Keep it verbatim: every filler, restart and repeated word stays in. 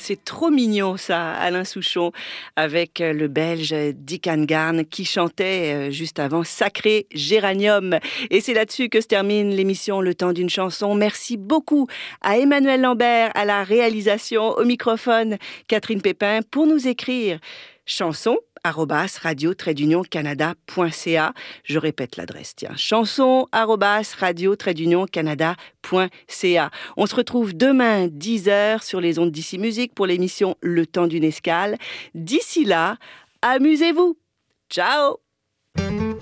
C'est trop mignon ça, Alain Souchon, avec le Belge Dick Angarn qui chantait juste avant Sacré Géranium. Et c'est là-dessus que se termine l'émission Le Temps d'une chanson. Merci beaucoup à Emmanuel Lambert à la réalisation, au microphone Catherine Pépin pour nous écrire chanson arobase radio trait d'union canada point c a. Je répète l'adresse, tiens, chanson arobase radio trait d'union canada point c a. On se retrouve demain dix heures sur les ondes d'Ici Musique pour l'émission Le Temps d'une escale. D'ici là, amusez-vous. Ciao.